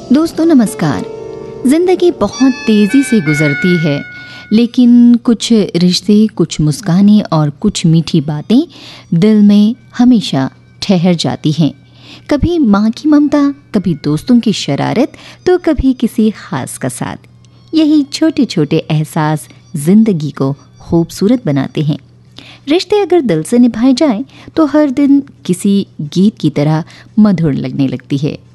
दोस्तों नमस्कार। जिंदगी बहुत तेजी से गुजरती है, लेकिन कुछ रिश्ते, कुछ मुस्कानें और कुछ मीठी बातें दिल में हमेशा ठहर जाती हैं। कभी माँ की ममता, कभी दोस्तों की शरारत, तो कभी किसी खास का साथ। यही छोटे छोटे एहसास जिंदगी को खूबसूरत बनाते हैं। रिश्ते अगर दिल से निभाए जाएं तो हर दिन किसी गीत की तरह मधुर लगने लगती है।